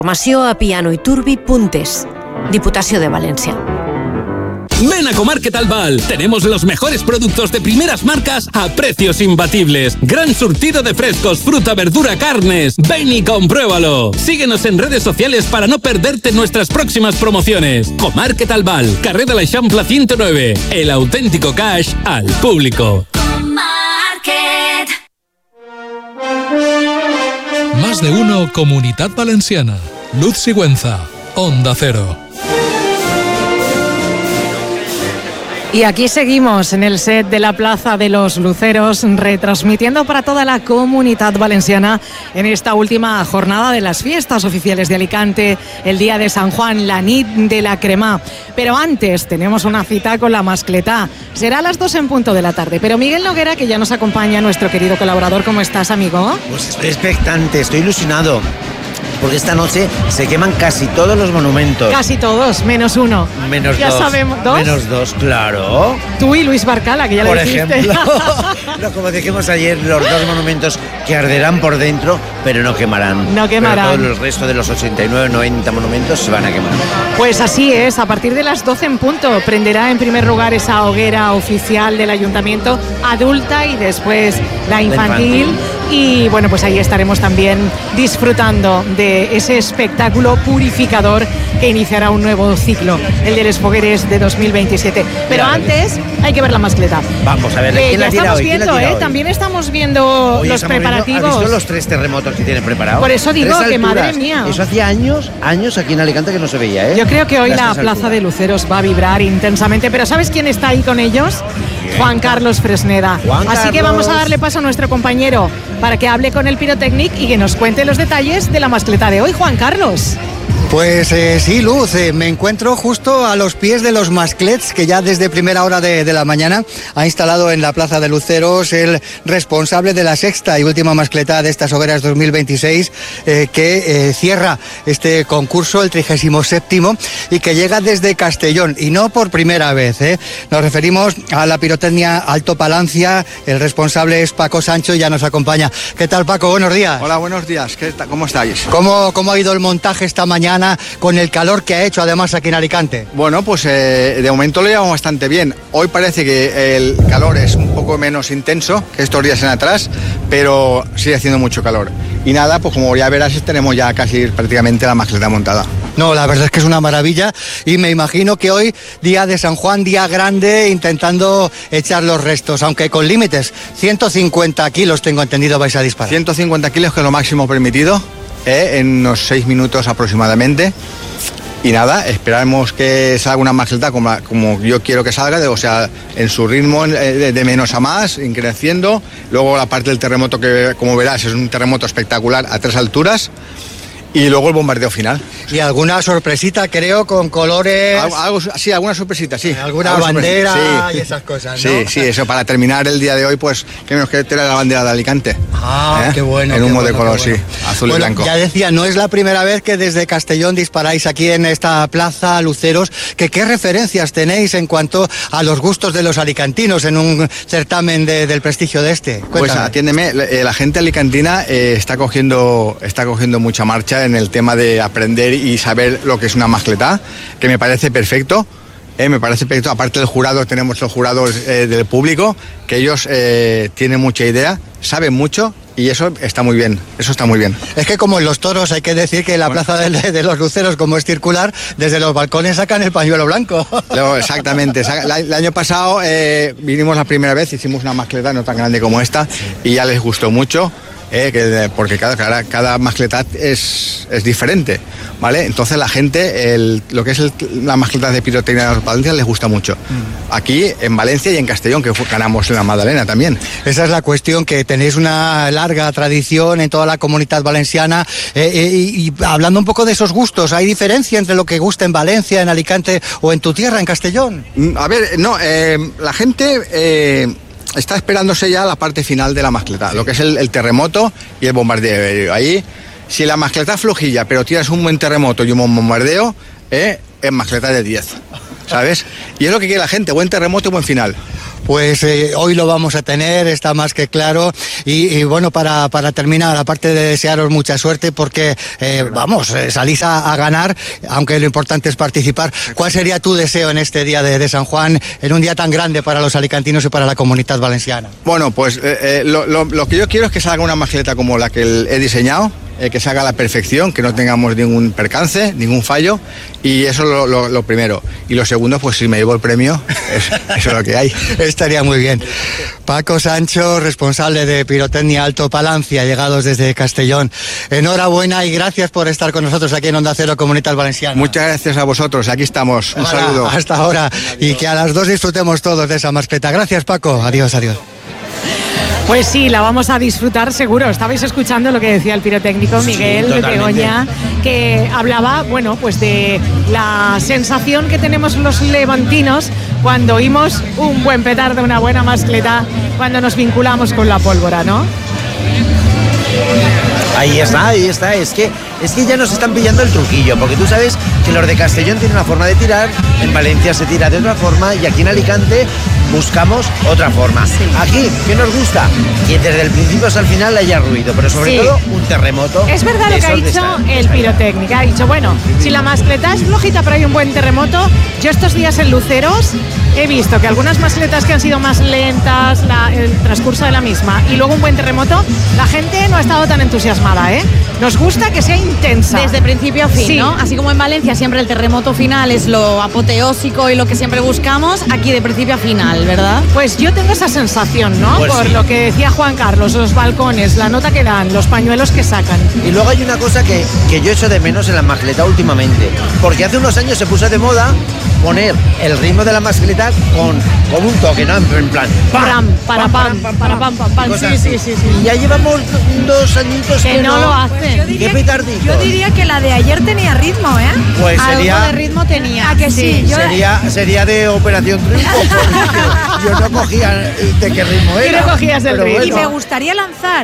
Formació a pianoiturbi.es, Diputació de Valencia. Ven a Comarket Albal. Tenemos los mejores productos de primeras marcas a precios imbatibles. Gran surtido de frescos, fruta, verdura, carnes. Ven y compruébalo. Síguenos en redes sociales para no perderte nuestras próximas promociones. Comarket Albal, carrer de l'Eixample 109. El auténtico cash al público. Comarket. Más de uno, Comunidad Valenciana. Luz Sigüenza, Onda Cero. Y aquí seguimos en el set de la Plaza de los Luceros, retransmitiendo para toda la Comunidad Valenciana en esta última jornada de las fiestas oficiales de Alicante, el día de San Juan, la nit de la Cremà. Pero antes tenemos una cita con la mascletá. Será a las 2 en punto de la tarde. Pero Miguel Noguera, que ya nos acompaña, nuestro querido colaborador, ¿cómo estás, amigo? Pues estoy expectante, estoy ilusionado. Porque esta noche se queman casi todos los monumentos. Casi todos, menos uno. Menos ya dos. Sabemos, ¿dos? Menos dos, claro. Tú y Luis Barcala, que ya por le dijiste. Ejemplo, no, como dijimos ayer, los dos monumentos que arderán por dentro, pero no quemarán. No quemarán. Pero todo el resto de los 89, 90 monumentos se van a quemar. Pues así es, a partir de las 12 en punto prenderá en primer lugar esa hoguera oficial del Ayuntamiento adulta y después la infantil. Y bueno, pues ahí estaremos también disfrutando de ese espectáculo purificador que iniciará un nuevo ciclo, el de los fogueres de 2027. Pero antes hay que ver la mascleta. Vamos a ver, ¿quién la tira hoy? Estamos viendo, también estamos viendo hoy los preparativos. ¿Has visto los 3 terremotos que tienen preparados? Por eso digo que madre mía. Eso hacía años aquí en Alicante que no se veía, ¿eh? Yo creo que hoy la Plaza de Luceros va a vibrar intensamente, pero ¿sabes quién está ahí con ellos? Juan Carlos Fresneda. Así que vamos a darle paso a nuestro compañero para que hable con el pirotécnico y que nos cuente los detalles de la mascleta de hoy. Juan Carlos. Pues sí, Luz, me encuentro justo a los pies de los masclets que ya desde primera hora de la mañana ha instalado en la Plaza de Luceros el responsable de la sexta y última mascleta de estas hogueras 2026 que cierra este concurso, el 37º, y que llega desde Castellón, y no por primera vez. Nos referimos a la pirotecnia Alto Palancia, el responsable es Paco Sancho y ya nos acompaña. ¿Qué tal, Paco? Buenos días. Hola, buenos días. ¿Cómo estáis? ¿Cómo ha ido el montaje esta mañana con el calor que ha hecho además aquí en Alicante? Bueno, pues de momento lo llevamos bastante bien. Hoy parece que el calor es un poco menos intenso que estos días en atrás, pero sigue haciendo mucho calor. Y nada, pues como ya verás, tenemos ya casi prácticamente la mascleta montada. No, la verdad es que es una maravilla y me imagino que hoy, día de San Juan, día grande, intentando echar los restos, aunque con límites. 150 kilos, tengo entendido, vais a disparar. 150 kilos, que es lo máximo permitido, en unos 6 minutos aproximadamente. Y nada, esperamos que salga una mascleta como yo quiero que salga, o sea, en su ritmo de menos a más, creciendo. Luego la parte del terremoto, que como verás es un terremoto espectacular a 3 alturas. Y luego el bombardeo final. Y alguna sorpresita, creo, con colores... Sí, alguna sorpresita, sí. Alguna bandera sí. Y esas cosas, ¿no? Sí, eso para terminar el día de hoy, pues, que menos que tener la bandera de Alicante. Qué bueno. En humo de color, sí, azul y blanco. Ya decía, no es la primera vez que desde Castellón disparáis aquí en esta Plaza Luceros. ¿Qué referencias tenéis en cuanto a los gustos de los alicantinos en un certamen del prestigio de este? Cuéntame. Pues atiéndeme, la gente alicantina está cogiendo mucha marcha en el tema de aprender y saber lo que es una mascleta, que me parece perfecto. Me parece perfecto. Aparte del jurado, tenemos los jurados del público, que ellos tienen mucha idea, saben mucho, y eso está muy bien. Eso está muy bien. Es que como en los toros, hay que decir que la Plaza de los Luceros, como es circular, desde los balcones sacan el pañuelo blanco. Exactamente. El año pasado vinimos la primera vez, hicimos una mascleta no tan grande como esta, y ya les gustó mucho. Porque cada mascleta es diferente, ¿vale? Entonces la gente, lo que es la mascleta de pirotecnia de Valencia les gusta mucho. Aquí en Valencia y en Castellón, que ganamos en la Magdalena también. Esa es la cuestión, que tenéis una larga tradición en toda la Comunidad Valenciana. Y hablando un poco de esos gustos, ¿hay diferencia entre lo que gusta en Valencia, en Alicante o en tu tierra, en Castellón? A ver, no, la gente... está esperándose ya la parte final de la mascleta, lo que es el terremoto y el bombardeo. Ahí, si la mascleta es flojilla, pero tienes un buen terremoto y un buen bombardeo, es mascleta de 10. ¿sabes? Y es lo que quiere la gente, buen terremoto y buen final. Pues hoy lo vamos a tener, está más que claro. Y bueno, para terminar, aparte de desearos mucha suerte, porque salís a ganar, aunque lo importante es participar. ¿Cuál sería tu deseo en este día de San Juan, en un día tan grande para los alicantinos y para la Comunitat Valenciana? Bueno, pues lo que yo quiero es que salga una mascleta como la que he diseñado, que se haga a la perfección, que no tengamos ningún percance, ningún fallo, y eso es lo primero. Y lo segundo, pues si me llevo el premio, eso es lo que hay. Estaría muy bien. Paco Sancho, responsable de Pirotecnia Alto Palancia, llegados desde Castellón. Enhorabuena y gracias por estar con nosotros aquí en Onda Cero Comunitat Valenciana. Muchas gracias a vosotros, aquí estamos. Un saludo. Hasta ahora, y que a las 2 disfrutemos todos de esa mascleta. Gracias, Paco. Adiós. Pues sí, la vamos a disfrutar seguro. Estabais escuchando lo que decía el pirotécnico Miguel de Begoña, que hablaba, bueno, pues de la sensación que tenemos los levantinos cuando oímos un buen petardo, una buena mascleta, cuando nos vinculamos con la pólvora, ¿no? Ahí está. Es que ya nos están pillando el truquillo, porque tú sabes que los de Castellón tienen una forma de tirar, en Valencia se tira de otra forma y aquí en Alicante buscamos otra forma. Sí. Aquí, ¿qué nos gusta? Que desde el principio hasta el final haya ruido, pero sobre todo un terremoto. Es verdad lo que ha dicho el pirotécnico. Ha dicho, bueno, si la mascleta es flojita pero hay un buen terremoto, yo estos días en Luceros he visto que algunas mascletas que han sido más lentas, el transcurso de la misma, y luego un buen terremoto, la gente no ha estado tan entusiasmada, ¿eh? Nos gusta que sea intensa. Desde principio a fin, ¿no? Así como en Valencia siempre el terremoto final es lo apoteósico y lo que siempre buscamos, aquí de principio a final, ¿verdad? Pues yo tengo esa sensación, ¿no? Pues por lo que decía Juan Carlos, los balcones, la nota que dan, los pañuelos que sacan. Y luego hay una cosa que yo echo de menos en la mascleta últimamente, porque hace unos años se puso de moda poner el ritmo de la mascleta con un toque, ¿no? En plan, pam, pam. Sí. Y ya llevamos 2 añitos que no lo hacen. Yo diría que la de ayer tenía ritmo, ¿eh? Pues algo de ritmo tenía. ¿A que sí? Sería de Operación Triunfo. Yo no cogía de qué ritmo era. Y no cogías el ritmo. Y me gustaría lanzar,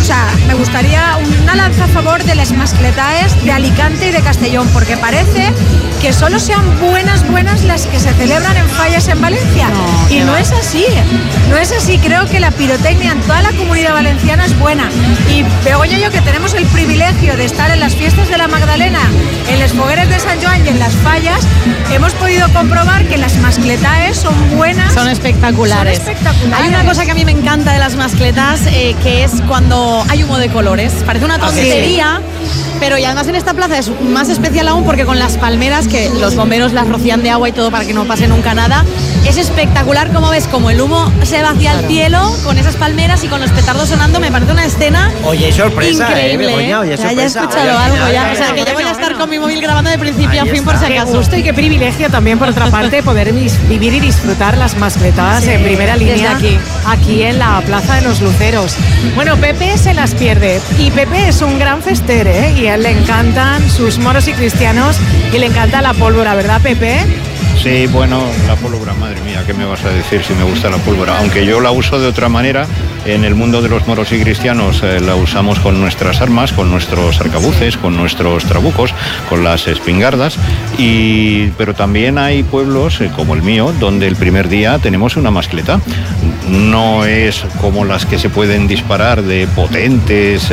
una lanza a favor de las mascletaes de Alicante y de Castellón, porque parece que solo sean buenas las que se celebran en fallas en Valencia. Y no es así. No es así. Creo que la pirotecnia en toda la Comunidad Valenciana es buena. Y Begoña y yo, que tenemos el privilegio de estar en las fiestas de la Magdalena, en las fogueres de San Joan y en las fallas, hemos podido comprobar que las mascletaes son buenas. Son espectaculares. Hay una cosa que a mí me encanta de las mascletas, que es cuando hay humo de colores. Parece una tontería, pero y además en esta plaza es más especial aún porque con las palmeras, que los bomberos las rocían de agua y todo para que no pase nunca nada, es espectacular como ves como el humo se va hacia el cielo con esas palmeras y con los petardos sonando. Me parece una escena increíble. Begoña, oye, sorpresa. Ya he escuchado algo ya. O sea, que yo voy a estar con mi móvil grabando de principio a fin por si acaso. Qué gusto y qué privilegio también, por otra parte, poder vivir y disfrutar las mascletas en primera línea aquí en la Plaza de los Luceros. Bueno, Pepe se las pierde y Pepe es un gran fester, ¿eh? Y a él le encantan sus moros y cristianos y le encanta la pólvora, ¿verdad, Pepe? Sí, bueno, la pólvora, madre mía, ¿qué me vas a decir si me gusta la pólvora? Aunque yo la uso de otra manera, en el mundo de los moros y cristianos la usamos con nuestras armas, con nuestros arcabuces, con nuestros trabucos, con las espingardas, pero también hay pueblos como el mío, donde el primer día tenemos una mascleta. No es como las que se pueden disparar de potentes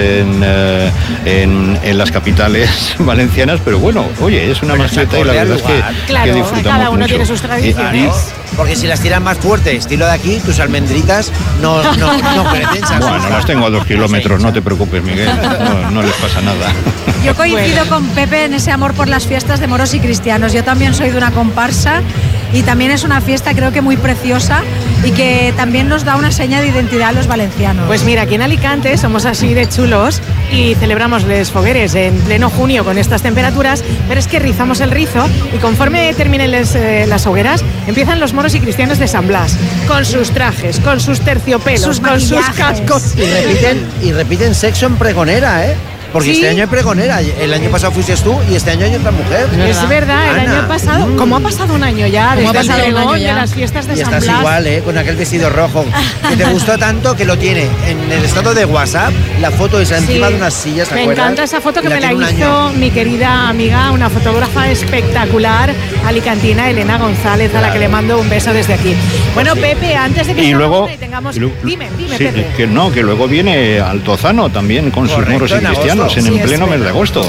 en las capitales valencianas, pero bueno, oye, es una mascleta y la verdad es que disfrutamos cada uno mucho. Tiene sus tradiciones. Porque si las tiran más fuerte, estilo de aquí, tus almendritas no crecen. Bueno, las tengo a 2 kilómetros, no te preocupes, Miguel, no les pasa nada. Yo coincido con Pepe en ese amor por las fiestas de moros y cristianos. Yo también soy de una comparsa y también es una fiesta, creo que muy preciosa y que también nos da una seña de identidad a los valencianos. Pues mira, aquí en Alicante somos así de chulos y celebramos les fogueres en pleno junio con estas temperaturas, pero es que rizamos el rizo y conforme terminen las hogueras empiezan los moros y cristianos de San Blas con sus trajes, con sus terciopelos, con sus cascos y repiten sexo en pregonera, ¿eh? Porque ¿Sí? este año hay pregonera. El año pasado fuiste tú y este año hay otra mujer. Es verdad, el Ana. año pasado, ¿cómo ha pasado un año ya? ¿Cómo Desde ha pasado el un año pregón ya? de las fiestas de Y San estás Blas. igual, con aquel vestido rojo. Que te gustó tanto que lo tiene en el estado de WhatsApp. La foto esa encima Sí. de unas sillas, ¿te Me acuerdas? encanta esa foto que Y me la tiene un hizo año. mi querida amiga, una fotógrafa espectacular, alicantina, Elena González, a la que le mando un beso desde aquí. Bueno, Pepe, antes de que Y se luego- acabe y tengamos... y lu- Dime, Sí, Pepe. que luego viene Altozano también con sus Correcto, moros y en agosto. cristianos en Sí, el es pleno mes de verdad. agosto.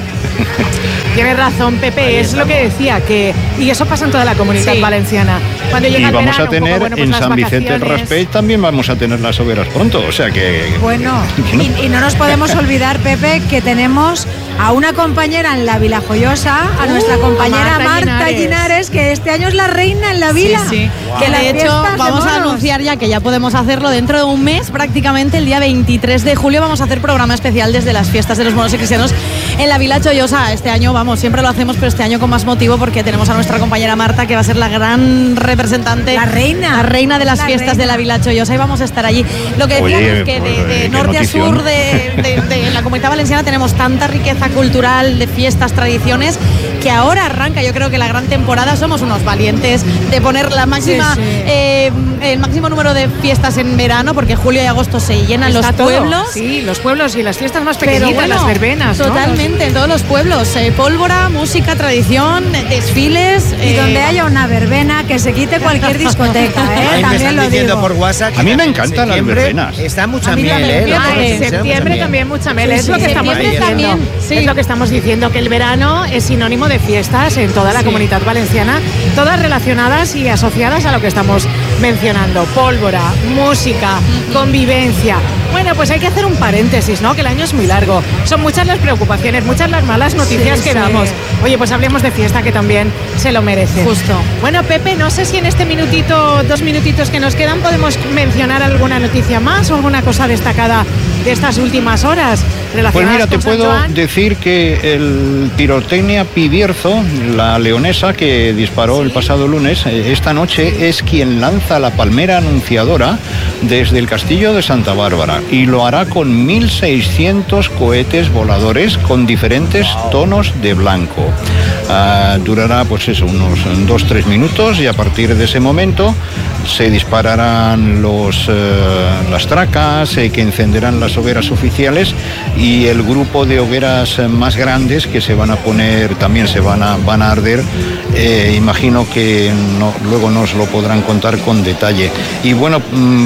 Tienes razón, Pepe, es lo que decía, que y eso pasa en toda la comunidad Sí. valenciana. Cuando llega Y el vamos verano, a tener un poco, bueno, pues en las San Vicente del vacaciones. Raspey también vamos a tener las hogueras pronto, o sea que... Bueno, que no. y no nos podemos olvidar, Pepe, que tenemos a una compañera en la Vila Joyosa, a nuestra compañera Marta Marta Linares. Linares, que este año es la reina en la Sí, vila. sí. Que Que las de hecho fiestas de vamos a moros. anunciar ya que ya podemos hacerlo dentro de un mes, prácticamente el día 23 de julio vamos a hacer programa especial desde las fiestas de los moros y cristianos en la Vila Joyosa. Este año, vamos, siempre lo hacemos, pero este año con más motivo porque tenemos a nuestra compañera Marta que va a ser la gran representante, La reina de las La fiestas reina. de la Vila Joyosa y vamos a estar allí. Lo que decíamos Oye, es que pues, de qué norte a notición. sur de la Comunidad Valenciana tenemos tanta riqueza cultural de fiestas, tradiciones, que ahora arranca, yo creo que la gran temporada. Somos unos valientes de poner la máxima, Sí, sí. el máximo número de fiestas en verano, porque julio y agosto se llenan Está los todo. pueblos. Sí, los pueblos y las fiestas más Pero pequeñitas, bueno, las verbenas, ¿no? totalmente, en todos los pueblos. Pólvora, música, tradición, desfiles. Y donde haya una verbena, que se quite cualquier discoteca, Ahí me también están lo diciendo digo. por WhatsApp que A mí me también en encantan las septiembre verbenas. Está mucha A mí miel, también, ¿eh? Lo fíjate. Ah, tengo en sincero, mucha septiembre miel. también mucha mel, Sí, es lo sí, que estamos septiembre diciendo. también, sí. Es lo que estamos diciendo, que el verano es sinónimo de fiestas en toda la Sí. comunidad valenciana, todas relacionadas y asociadas a lo que estamos mencionando. Pólvora, música, convivencia. Bueno, pues hay que hacer un paréntesis, ¿no? Que el año es muy largo. Son muchas las preocupaciones, muchas las malas noticias Sí, que sí. damos. Oye, pues hablemos de fiesta, que también se lo merece. Justo. Bueno, Pepe, no sé si en este minutito, 2 minutitos que nos quedan, podemos mencionar alguna noticia más o alguna cosa destacada de estas últimas horas Pues relacionadas mira, te con San puedo Joan. decir que el Pirotecnia Pibierzo, la leonesa que disparó el pasado lunes, esta noche es quien lanza la palmera anunciadora desde el castillo de Santa Bárbara y lo hará con 1.600 cohetes voladores con diferentes tonos de blanco. Durará pues eso, unos 2-3 minutos y a partir de ese momento se dispararán las tracas que encenderán las hogueras oficiales y el grupo de hogueras más grandes que se van a poner, también van a arder. Imagino que luego nos lo podrán contar con detalle. Y bueno,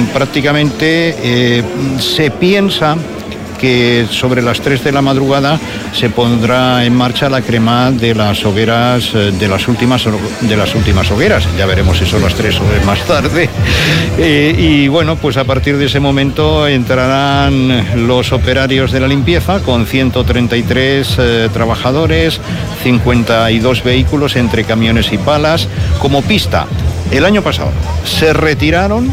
prácticamente se piensa que sobre las 3 de la madrugada se pondrá en marcha la crema de las hogueras, de las últimas hogueras. Ya veremos eso las 3 horas más tarde. Y bueno, pues a partir de ese momento entrarán los operarios de la limpieza con 133 trabajadores, 52 vehículos entre camiones y palas. Como pista, el año pasado se retiraron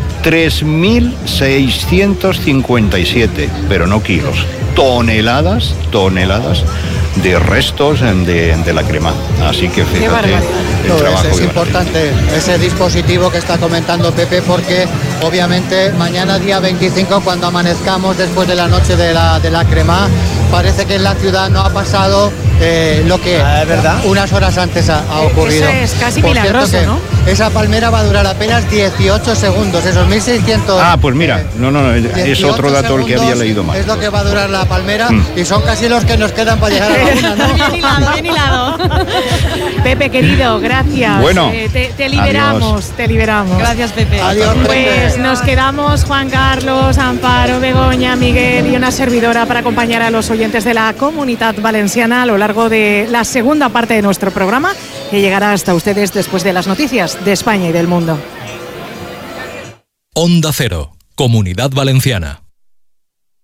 3.657, pero no kilos, toneladas de restos de la crema. Así que fíjate el trabajo Es que van a hacer. importante ese dispositivo que está comentando Pepe, porque obviamente mañana día 25, cuando amanezcamos después de la noche de la crema, parece que en la ciudad no ha pasado lo que ¿es verdad? unas horas antes ha ocurrido. Eso es casi Por milagroso, cierto que ¿no? Esa palmera va a durar apenas 18 segundos, esos 1.600... Ah, pues mira, no, es 18 otro dato el que había segundos leído mal. Es lo que va a durar la palmera y son casi los que nos quedan para llegar a la una, ¿no? Bien hilado, bien hilado. Pepe, querido, gracias. Bueno, te liberamos, te liberamos. Gracias, Pepe. Adiós, Pues Pepe. nos quedamos Juan Carlos, Amparo, Begoña, Miguel y una servidora para acompañar a los oyentes de la Comunidad Valenciana a lo largo de la segunda parte de nuestro programa, que llegará hasta ustedes después de las noticias de España y del mundo. Onda Cero, Comunidad Valenciana.